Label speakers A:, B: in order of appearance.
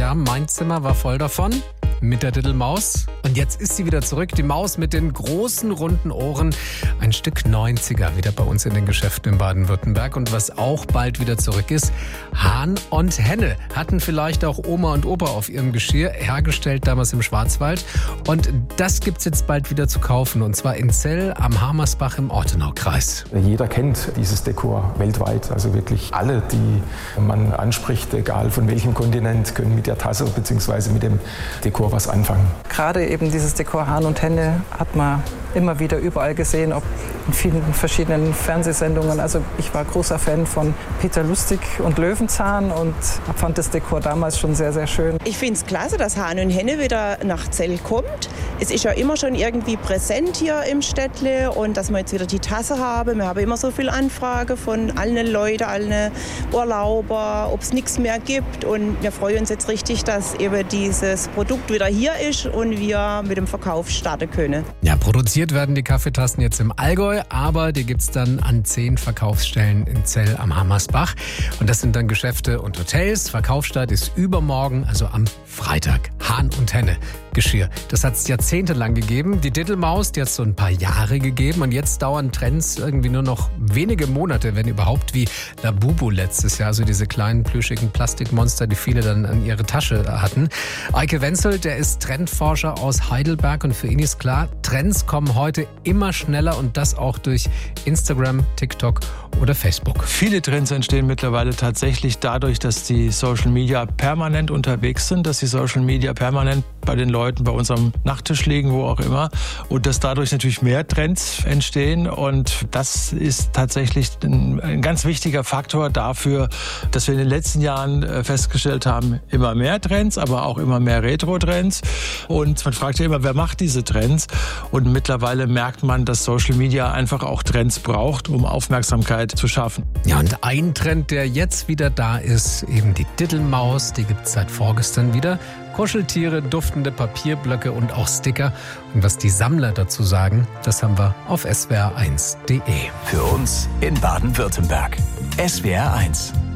A: Ja, mein Zimmer war voll davon. Mit der Diddelmaus. Und jetzt ist sie wieder zurück. Die Maus mit den großen, runden Ohren. Ein Stück 90er wieder bei uns in den Geschäften in Baden-Württemberg. Und was auch bald wieder zurück ist, Hahn und Henne. Hatten vielleicht auch Oma und Opa auf ihrem Geschirr, hergestellt damals im Schwarzwald. Und das gibt's jetzt bald wieder zu kaufen. Und zwar in Zell am Hamersbach im Ortenaukreis.
B: Jeder kennt dieses Dekor weltweit. Also wirklich alle, die man anspricht, egal von welchem Kontinent, können mit der Tasse bzw. mit dem Dekor was anfangen.
C: Gerade eben dieses Dekor Hahn und Henne hat man immer wieder überall gesehen, ob in vielen verschiedenen Fernsehsendungen. Also ich war großer Fan von Peter Lustig und Löwenzahn und fand das Dekor damals schon sehr, sehr schön.
D: Ich finde es klasse, dass Hahn und Henne wieder nach Zell kommt. Es ist ja immer schon irgendwie präsent hier im Städtle und dass wir jetzt wieder die Tasse haben. Wir haben immer so viel Anfrage von allen Leuten, allen Urlauber, ob es nichts mehr gibt. Und wir freuen uns jetzt richtig, dass eben dieses Produkt wieder hier ist und wir mit dem Verkauf starten können.
A: Ja, produziert werden die Kaffeetassen jetzt im Allgäu, aber die gibt's dann an 10 Verkaufsstellen in Zell am Hamersbach. Und das sind dann Geschäfte und Hotels. Verkaufsstart ist übermorgen, also am Freitag. Hahn und Henne Geschirr. Das hat es jahrzehntelang gegeben. Die Diddelmaus, die hat es so ein paar Jahre gegeben. Und jetzt dauern Trends irgendwie nur noch wenige Monate, wenn überhaupt, wie Labubu letztes Jahr. Also diese kleinen plüschigen Plastikmonster, die viele dann an ihre Tasche hatten. Eike Wenzel, der ist Trendforscher aus Heidelberg. Und für ihn ist klar, Trends kommen heute immer schneller und das auch durch Instagram, TikTok oder Facebook.
E: Viele Trends entstehen mittlerweile tatsächlich dadurch, dass die Social Media permanent unterwegs sind, dass die Social Media permanent bei den Leuten bei uns am Nachttisch liegen, wo auch immer. Und dass dadurch natürlich mehr Trends entstehen. Und das ist tatsächlich ein ganz wichtiger Faktor dafür, dass wir in den letzten Jahren festgestellt haben, immer mehr Trends, aber auch immer mehr Retro-Trends. Und man fragt ja immer, wer macht diese Trends? Und mittlerweile merkt man, dass Social Media einfach auch Trends braucht, um Aufmerksamkeit zu schaffen.
A: Ja, und ein Trend, der jetzt wieder da ist, eben die Diddelmaus. Die gibt es seit vorgestern wieder. Kuscheltiere, duftende Papierblöcke und auch Sticker. Und was die Sammler dazu sagen, das haben wir auf swr1.de.
F: Für uns in Baden-Württemberg. SWR1